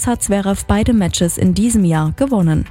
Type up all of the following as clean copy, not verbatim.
Max hat Zverev beide Matches in diesem Jahr gewonnen.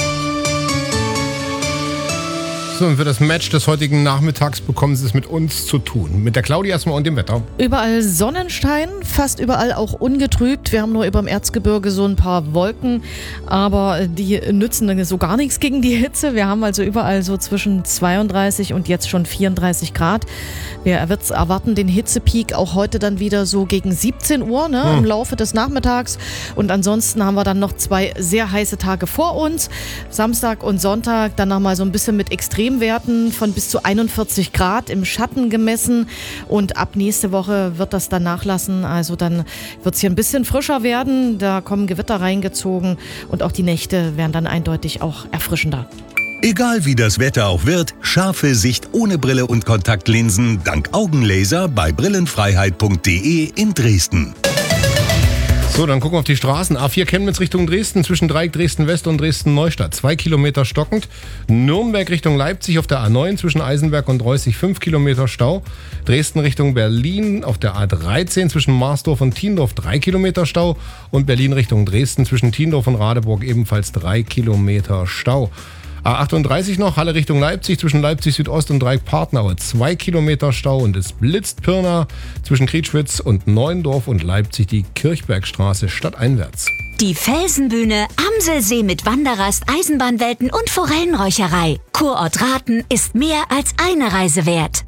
So, und für das Match des heutigen Nachmittags bekommen Sie es mit uns zu tun. Mit der Claudia erstmal und dem Wetter. Überall Sonnenschein, fast überall auch ungetrübt. Wir haben nur über dem Erzgebirge so ein paar Wolken, aber die nützen so gar nichts gegen die Hitze. Wir haben also überall so zwischen 32 und jetzt schon 34 Grad. Wir erwarten den Hitzepeak auch heute dann wieder so gegen 17 Uhr im Laufe des Nachmittags. Und ansonsten haben wir dann noch 2 sehr heiße Tage vor uns. Samstag und Sonntag dann nochmal so ein bisschen mit Extremwerten von bis zu 41 Grad im Schatten gemessen. Und ab nächste Woche wird das dann nachlassen. Also dann wird es hier ein bisschen frischer werden. Da kommen Gewitter reingezogen und auch die Nächte werden dann eindeutig auch erfrischender. Egal wie das Wetter auch wird, scharfe Sicht ohne Brille und Kontaktlinsen dank Augenlaser bei brillenfreiheit.de in Dresden. So, dann gucken wir auf die Straßen. A4 Chemnitz Richtung Dresden, zwischen Dreieck Dresden-West und Dresden-Neustadt. 2 Kilometer stockend. Nürnberg Richtung Leipzig auf der A9, zwischen Eisenberg und Reußig 5 Kilometer Stau. Dresden Richtung Berlin auf der A13, zwischen Marsdorf und Thiendorf 3 Kilometer Stau. Und Berlin Richtung Dresden, zwischen Thiendorf und Radeburg ebenfalls 3 Kilometer Stau. A38 noch, Halle Richtung Leipzig, zwischen Leipzig Südost und Dreieck Partnaue 2 Kilometer Stau und es blitzt Pirna zwischen Krietschwitz und Neuendorf und Leipzig die Kirchbergstraße stadteinwärts. Die Felsenbühne, Amselsee mit Wanderrast, Eisenbahnwelten und Forellenräucherei. Kurort Rathen ist mehr als eine Reise wert.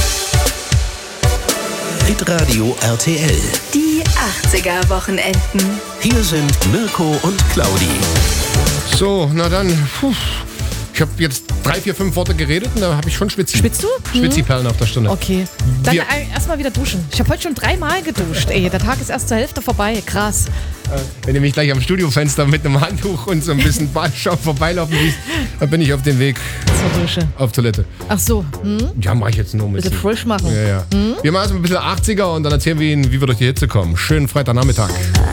Hitradio RTL. Die 80er-Wochenenden. Hier sind Mirko und Claudi. So, na dann, ich habe jetzt 3, 4, 5 Worte geredet und da habe ich schon Schwitzi. Schwitzt du? Schwitzi-Perlen auf der Stirn. Okay. Dann erstmal wieder duschen. Ich habe heute schon 3-mal geduscht. Ey, der Tag ist erst zur Hälfte vorbei. Krass. Wenn ihr mich gleich am Studiofenster mit einem Handtuch und so ein bisschen Badeschaum vorbeilaufen siehst, dann bin ich auf dem Weg zur Dusche. Auf Toilette. Ach so. Ja, mache ich jetzt nur ein bisschen. Bisschen frisch machen. Ja. Wir machen erstmal ein bisschen 80er und dann erzählen wir Ihnen, wie wir durch die Hitze kommen. Schönen Freitagnachmittag.